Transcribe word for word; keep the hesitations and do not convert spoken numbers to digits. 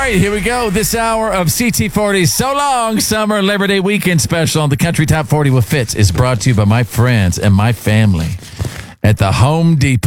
right, here we go. This hour of C T forty's So Long Summer Labor Day Weekend Special on the Country Top forty with Fitz is brought to you by my friends and my family at the Home Depot.